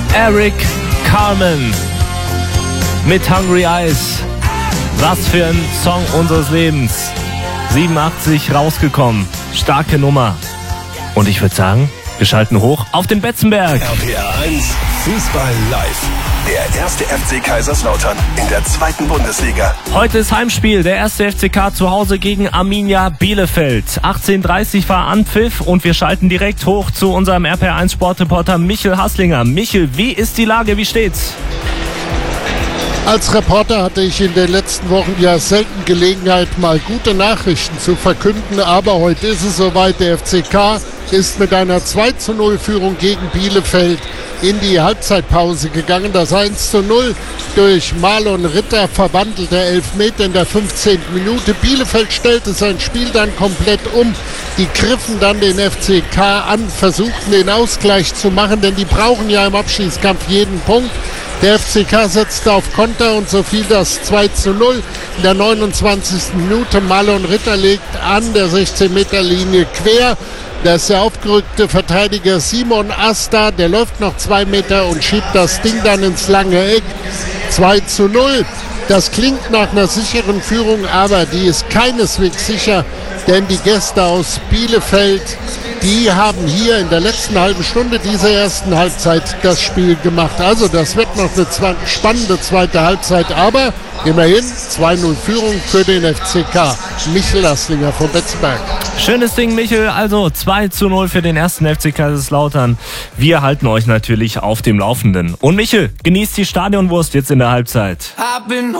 Eric Carmen mit Hungry Eyes. Was für ein Song unseres Lebens. 87 rausgekommen. Starke Nummer. Und ich würde sagen, wir schalten hoch auf den Betzenberg. RPR 1 Fußball live. Der erste FC Kaiserslautern in der 2. Bundesliga. Heute ist Heimspiel. Der erste FCK zu Hause gegen Arminia Bielefeld. 18:30 war Anpfiff und wir schalten direkt hoch zu unserem RPR 1 Sportreporter Michel Hasslinger. Michel, wie ist die Lage? Wie steht's? Als Reporter hatte ich in den letzten Wochen ja selten Gelegenheit, mal gute Nachrichten zu verkünden. Aber heute ist es soweit. Der FCK ist mit einer 2:0-Führung gegen Bielefeld in die Halbzeitpause gegangen. Das 1:0 durch Marlon Ritter verwandelte Elfmeter in der 15. Minute. Bielefeld stellte sein Spiel dann komplett um. Die griffen dann den FCK an, versuchten den Ausgleich zu machen, denn die brauchen ja im Abschießkampf jeden Punkt. Der FCK setzte auf Konter und so fiel das 2:0 in der 29. Minute. Marlon Ritter legt an der 16-Meter-Linie quer. Da ist der aufgerückte Verteidiger Simon Asta, der läuft noch 2 Meter und schiebt das Ding dann ins lange Eck. 2:0. Das klingt nach einer sicheren Führung, aber die ist keineswegs sicher, denn die Gäste aus Bielefeld, die haben hier in der letzten halben Stunde dieser ersten Halbzeit das Spiel gemacht. Also das wird noch eine spannende zweite Halbzeit, aber immerhin 2:0 Führung für den FCK. Michel Hasslinger von Betzenberg. Schönes Ding, Michel. Also 2:0 für den ersten FC Kaiserslautern. Wir halten euch natürlich auf dem Laufenden. Und Michel, genießt die Stadionwurst jetzt in der Halbzeit.